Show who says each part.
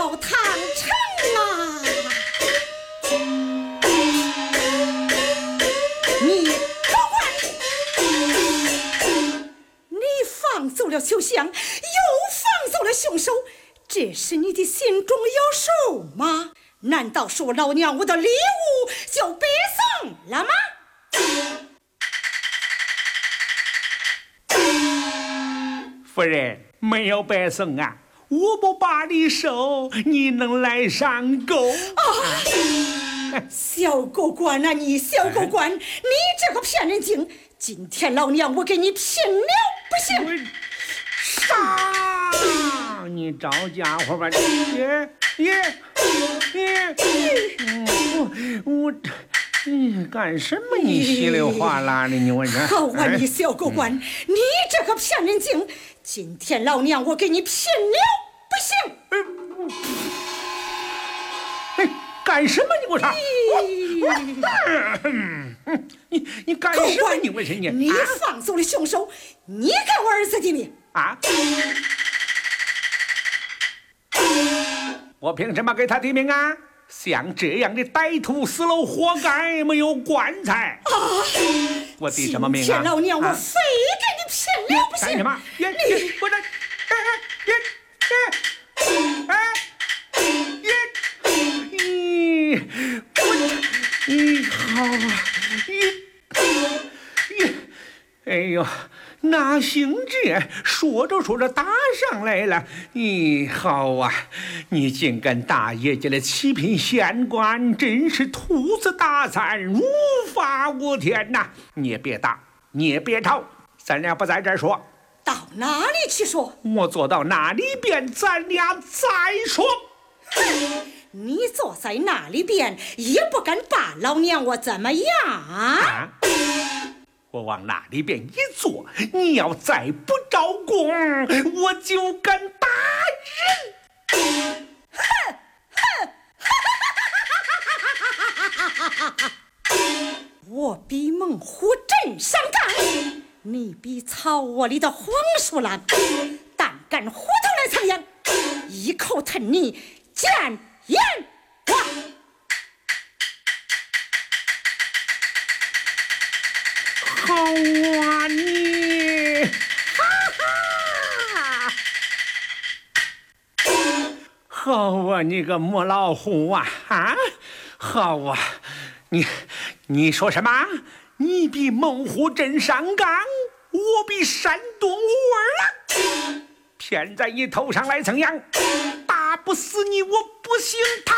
Speaker 1: 到唐城啊！你狗官，你放走了秋香，又放走了凶手，这是你的心中有数吗？难道说老娘我的礼物就白送了吗？
Speaker 2: 夫人，没有白送啊！我不把你收，你能来上钩？
Speaker 1: 小狗官啊你，小狗官，你这个骗人精！今天老娘我给你拼了不行！
Speaker 2: 杀！你找家伙吧！你干什么？你稀里哗啦的，你问这？
Speaker 1: 好啊，你小狗官，你这个骗人精！今天老娘我给你拼了不行！
Speaker 2: 干什么？你给我说！你干什么？你问谁？
Speaker 1: 你放走了凶手，你给我儿子的命
Speaker 2: 啊！我凭什么给他的命啊？像这样的歹徒死了活该，没有棺材啊！我的什么命啊？
Speaker 1: 今天老娘我非给你拼了不行！
Speaker 2: 干什么？我这好啊！哎呦，哪行这？说着说着打上来了。好啊！你竟跟大爷家的七品县官，真是兔子大餐，无法无天呐！你也别打，你也别吵，咱俩不在这儿说。
Speaker 1: 到哪里去说？
Speaker 2: 我坐到那里边，咱俩再说。
Speaker 1: 你坐在那里边，也不敢把老娘我怎么样啊？
Speaker 2: 我往那里边一坐，你要再不招供，我就敢打人！
Speaker 1: 我比猛虎镇上岗，你比草窝里的黄鼠狼，胆敢虎头来蹭烟，一口吞你见阎王！
Speaker 2: 好啊你！好啊你个母老虎啊！好啊！你说什么？你比猛虎镇上岗，我比山东武儿了，偏在你头上来蹭羊，打不死你我不姓唐！